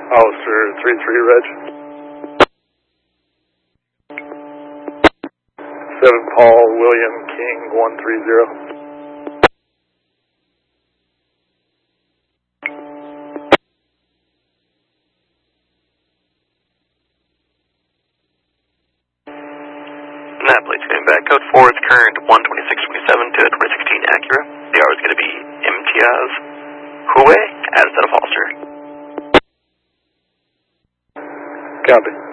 Officer 33 Reg. 7 Paul William King 130. That plate's coming back. Code 4 is current 12627 to 2016 Acura. The R is going to be Imtiaz Huey as the Foster. Copy.